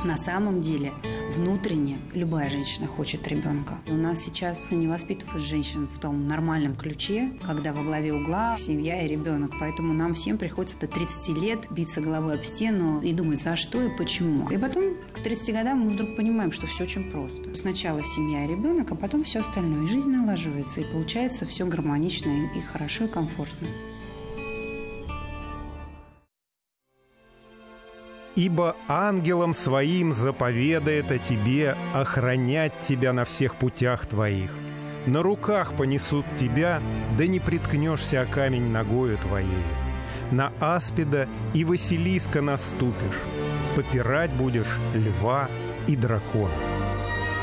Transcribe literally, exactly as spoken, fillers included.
На самом деле, внутренне любая женщина хочет ребенка. У нас сейчас не воспитывают женщин в том нормальном ключе, когда во главе угла семья и ребенок. Поэтому нам всем приходится до тридцати лет биться головой об стену и думать, за что и почему. И потом к тридцати годам мы вдруг понимаем, что все очень просто. Сначала семья и ребенок, а потом все остальное. И жизнь налаживается, и получается все гармонично и хорошо, и комфортно. «Ибо ангелам своим заповедает о тебе охранять тебя на всех путях твоих. На руках понесут тебя, да не приткнешься о камень ногою твоей. На аспида и Василиска наступишь, попирать будешь льва и дракона».